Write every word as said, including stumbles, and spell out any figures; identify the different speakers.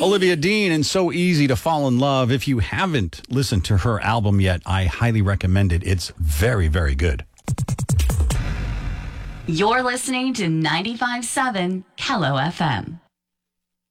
Speaker 1: Olivia Dean, and So Easy to Fall in Love. If you haven't listened to her album yet, I highly recommend it. It's very, very good.
Speaker 2: You're listening to ninety-five point seven Kello F M.